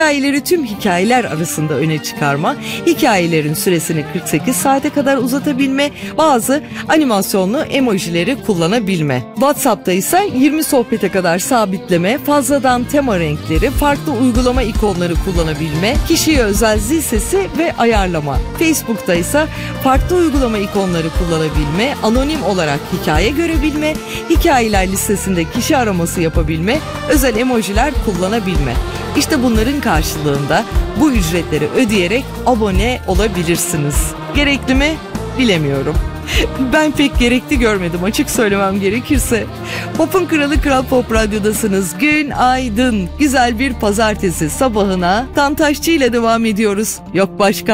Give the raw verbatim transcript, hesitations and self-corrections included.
Hikayeleri tüm hikayeler arasında öne çıkarma, hikayelerin süresini kırk sekiz saate kadar uzatabilme, bazı animasyonlu emojileri kullanabilme. WhatsApp'ta ise yirmi sohbete kadar sabitleme, fazladan tema renkleri, farklı uygulama ikonları kullanabilme, kişiye özel zil sesi ve ayarlama. Facebook'ta ise farklı uygulama ikonları kullanabilme, anonim olarak hikaye görebilme, hikayeler listesinde kişi araması yapabilme, özel emojiler kullanabilme. İşte bunların karşılığında bu ücretleri ödeyerek abone olabilirsiniz. Gerekli mi? Bilemiyorum. Ben pek gerekli görmedim, açık söylemem gerekirse. Pop'un kralı Kral Pop Radyo'dasınız. Günaydın. Güzel bir pazartesi sabahına Tantaşçı ile devam ediyoruz. Yok başka.